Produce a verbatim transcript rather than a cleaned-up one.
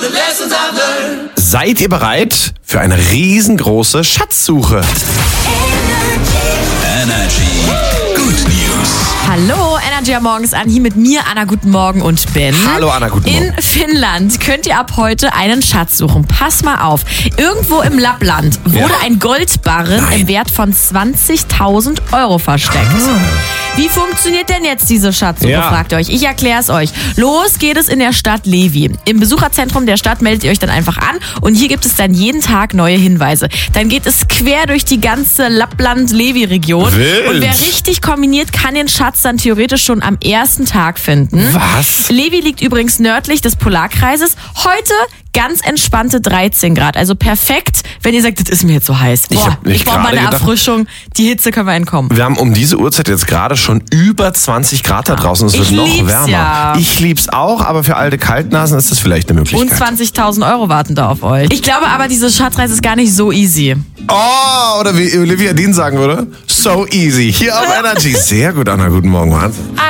Seid ihr bereit für eine riesengroße Schatzsuche? Energy Good News. Hallo, Energy am Morgens an, hier mit mir, Anna, guten Morgen und Ben. Hallo Anna, guten Morgen. In Finnland könnt ihr ab heute einen Schatz suchen. Pass mal auf, irgendwo im Lappland wurde Ja. ein Goldbarren Nein. im Wert von zwanzigtausend Euro versteckt. Wie funktioniert denn jetzt diese Schatzsuche, Ja. fragt ihr euch. Ich erkläre es euch. Los geht es in der Stadt Levi. Im Besucherzentrum der Stadt meldet ihr euch dann einfach an und hier gibt es dann jeden Tag neue Hinweise. Dann geht es quer durch die ganze Lappland-Levi-Region. Wild. Und wer richtig kombiniert, kann den Schatz dann theoretisch schon am ersten Tag finden. Was? Levi liegt übrigens nördlich des Polarkreises. Heute ganz entspannte dreizehn Grad. Also perfekt, wenn ihr sagt, das ist mir jetzt so heiß. Ich Boah, hab nicht ich brauche mal gerade eine gedacht- Erfrischung. Die Hitze können wir entkommen. Wir haben um diese Uhrzeit jetzt gerade schon über zwanzig Grad da draußen. Es wird Ich noch lieb's wärmer. ja. Ich lieb's auch, aber für alte Kaltnasen ist das vielleicht eine Und Möglichkeit. zwanzigtausend Euro warten da auf euch. Ich glaube aber, diese Schatzreise ist gar nicht so easy. Oh, oder wie Olivia Dean sagen würde, so easy. Hier auf Energy. Sehr gut, Anna, guten Morgen. Wahnsinn.